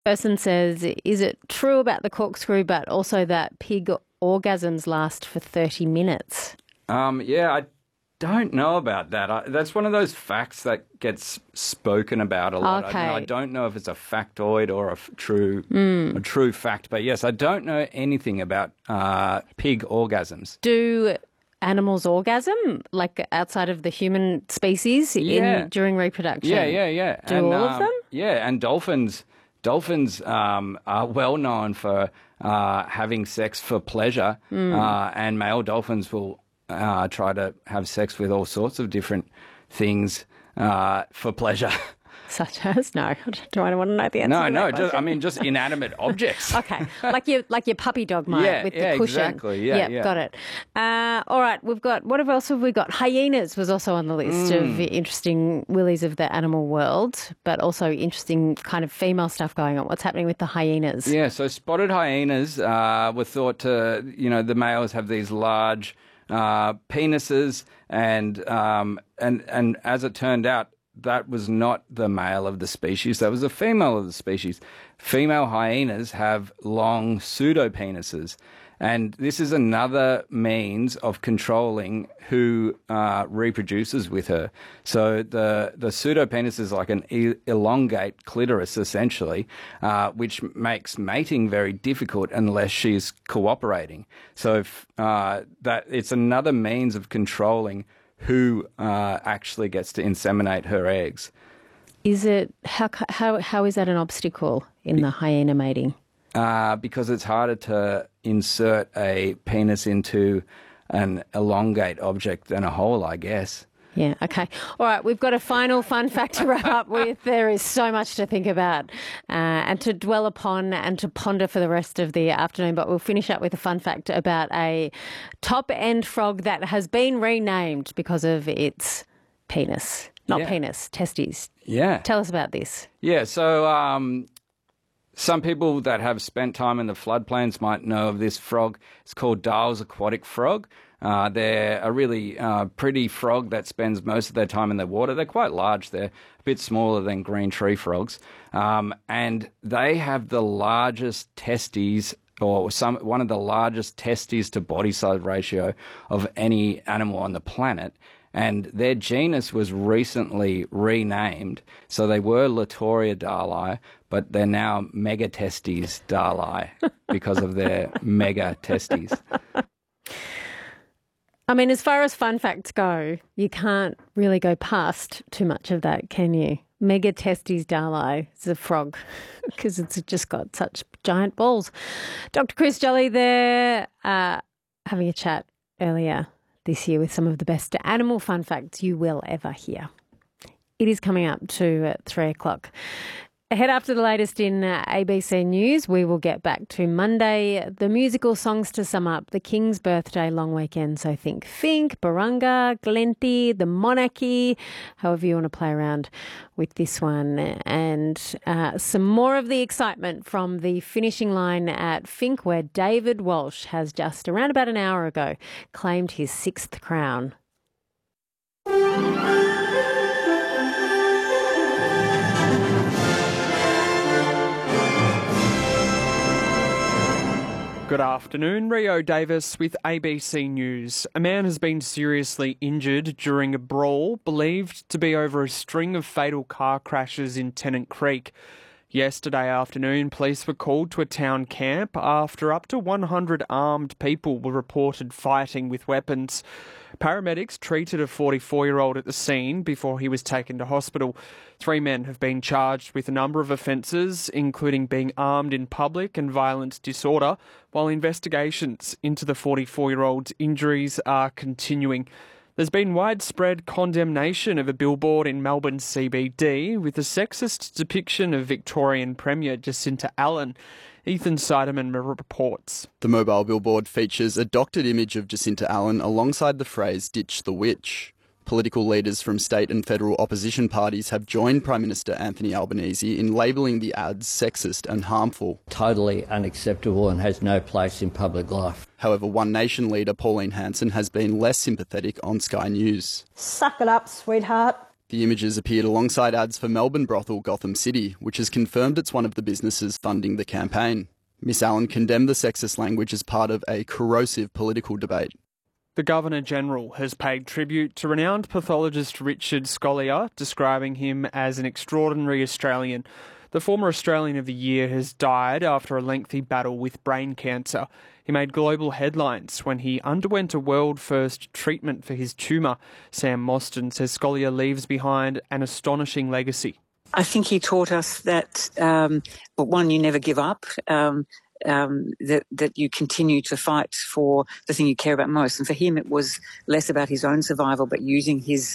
Person says, is it true about the corkscrew, but also that pig orgasms last for 30 minutes? I don't know about that. That's one of those facts that gets spoken about a lot. Okay. I don't know if it's a factoid or a true fact, but yes, I don't know anything about pig orgasms. Do animals orgasm, like outside of the human species during reproduction? Yeah. Do all of them? Yeah, and dolphins are well known for having sex for pleasure, and male dolphins will try to have sex with all sorts of different things for pleasure. Such as? No, do I want to know the answer? No, just inanimate objects. Okay, like your puppy dog might with the cushion. Exactly. Yeah, got it. All right, what else have we got? Hyenas was also on the list of interesting willies of the animal world, but also interesting kind of female stuff going on. What's happening with the hyenas? Yeah, so spotted hyenas were thought to, the males have these large penises, and as it turned out, that was not the male of the species. That was the female of the species. Female hyenas have long pseudopenises, and this is another means of controlling who reproduces with her. So the pseudopenis is like an elongate clitoris, essentially, which makes mating very difficult unless she's cooperating. So that it's another means of controlling who actually gets to inseminate her eggs. Is it how is that an obstacle in the hyena mating? Because it's harder to insert a penis into an elongate object than a hole, I guess. Yeah, okay. All right, we've got a final fun fact to wrap up with. There is so much to think about and to dwell upon and to ponder for the rest of the afternoon, but we'll finish up with a fun fact about a top-end frog that has been renamed because of its penis. Penis, testes. Yeah. Tell us about this. Yeah, so some people that have spent time in the floodplains might know of this frog. It's called Dall's aquatic frog. They're a really pretty frog that spends most of their time in the water. They're quite large. They're a bit smaller than green tree frogs. And they have the largest testes, or one of the largest testes to body size ratio of any animal on the planet. And their genus was recently renamed. So they were Latoria dalli, but they're now Megatestes dalli because of their mega testes. I mean, as far as fun facts go, you can't really go past too much of that, can you? Megatestes dalli is a frog because it's just got such giant balls. Dr. Chris Jolly there having a chat earlier this year with some of the best animal fun facts you will ever hear. It is coming up to 3 o'clock. Ahead after the latest in ABC News, we will get back to Monday, the musical songs to sum up the King's birthday long weekend. So think Fink, Barunga, Glenty, the Monarchy, however you want to play around with this one. And some more of the excitement from the finishing line at Fink, where David Walsh has just around about an hour ago claimed his 6th crown. Good afternoon, Rio Davis with ABC News. A man has been seriously injured during a brawl believed to be over a string of fatal car crashes in Tennant Creek. Yesterday afternoon, police were called to a town camp after up to 100 armed people were reported fighting with weapons. Paramedics treated a 44-year-old at the scene before he was taken to hospital. 3 men have been charged with a number of offences, including being armed in public and violent disorder, while investigations into the 44-year-old's injuries are continuing. There's been widespread condemnation of a billboard in Melbourne CBD with a sexist depiction of Victorian Premier Jacinta Allen. Ethan Seidemann reports. The mobile billboard features a doctored image of Jacinta Allen alongside the phrase "Ditch the Witch." Political leaders from state and federal opposition parties have joined Prime Minister Anthony Albanese in labelling the ads sexist and harmful. Totally unacceptable and has no place in public life. However, One Nation leader Pauline Hanson has been less sympathetic on Sky News. Suck it up, sweetheart. The images appeared alongside ads for Melbourne brothel Gotham City, which has confirmed it's one of the businesses funding the campaign. Miss Allen condemned the sexist language as part of a corrosive political debate. The Governor-General has paid tribute to renowned pathologist Richard Scolyer, describing him as an extraordinary Australian. The former Australian of the Year has died after a lengthy battle with brain cancer. He made global headlines when he underwent a world-first treatment for his tumour. Sam Mostyn says Scolyer leaves behind an astonishing legacy. I think he taught us that, one, you never give up, that you continue to fight for the thing you care about most. And for him, it was less about his own survival, but using his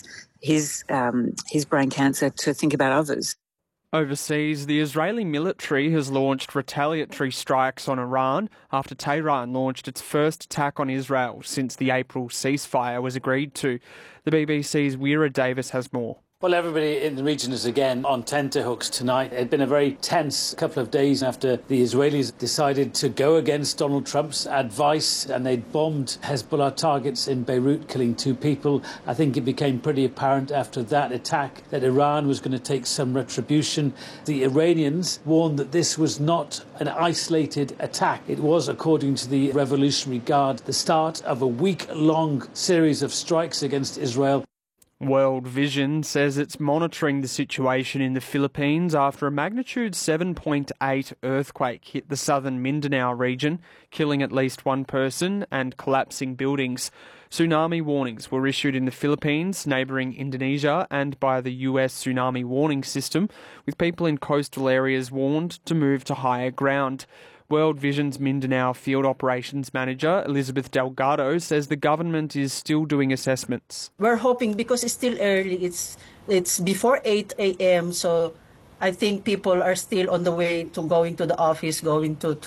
brain cancer to think about others. Overseas, the Israeli military has launched retaliatory strikes on Iran after Tehran launched its first attack on Israel since the April ceasefire was agreed to. The BBC's Weira Davis has more. Well, everybody in the region is again on tenterhooks tonight. It had been a very tense couple of days after the Israelis decided to go against Donald Trump's advice and they bombed Hezbollah targets in Beirut, killing 2 people. I think it became pretty apparent after that attack that Iran was going to take some retribution. The Iranians warned that this was not an isolated attack. It was, according to the Revolutionary Guard, the start of a week-long series of strikes against Israel. World Vision says it's monitoring the situation in the Philippines after a magnitude 7.8 earthquake hit the southern Mindanao region, killing at least 1 person and collapsing buildings. Tsunami warnings were issued in the Philippines, neighbouring Indonesia, and by the US Tsunami Warning System, with people in coastal areas warned to move to higher ground. World Vision's Mindanao Field Operations Manager, Elizabeth Delgado, says the government is still doing assessments. We're hoping, because it's still early, it's before 8 a.m., so I think people are still on the way to going to the office, going to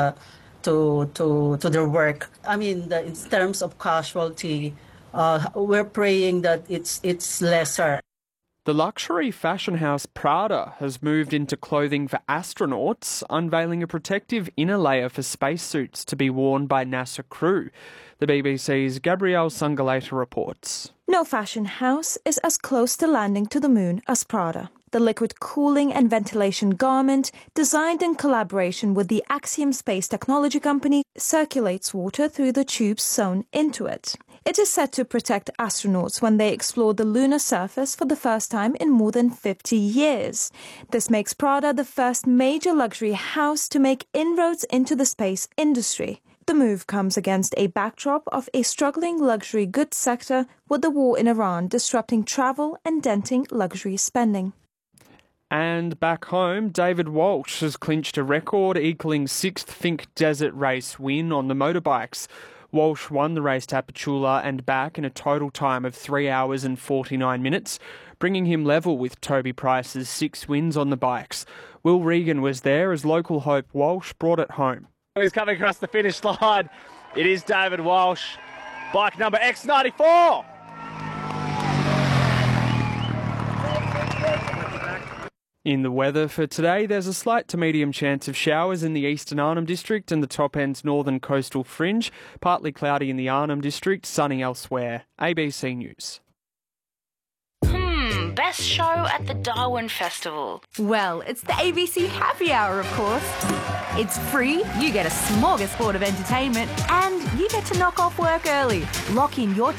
their work. I mean, in terms of casualty, we're praying that it's lesser. The luxury fashion house Prada has moved into clothing for astronauts, unveiling a protective inner layer for spacesuits to be worn by NASA crew. The BBC's Gabrielle Sangaleta reports. No fashion house is as close to landing to the moon as Prada. The liquid cooling and ventilation garment, designed in collaboration with the Axiom space technology company, circulates water through the tubes sewn into it. It is set to protect astronauts when they explore the lunar surface for the first time in more than 50 years. This makes Prada the first major luxury house to make inroads into the space industry. The move comes against a backdrop of a struggling luxury goods sector, with the war in Iran disrupting travel and denting luxury spending. And back home, David Walsh has clinched a record equalling 6th Finke Desert Race win on the motorbikes. Walsh won the race to Apachula and back in a total time of 3 hours and 49 minutes, bringing him level with Toby Price's 6 wins on the bikes. Will Regan was there as local hope Walsh brought it home. He's coming across the finish line. It is David Walsh, bike number X94. In the weather for today, there's a slight to medium chance of showers in the eastern Arnhem District and the top end's northern coastal fringe. Partly cloudy in the Arnhem District, sunny elsewhere. ABC News. Best show at the Darwin Festival. Well, it's the ABC Happy Hour, of course. It's free, you get a smorgasbord of entertainment, and you get to knock off work early. Lock in your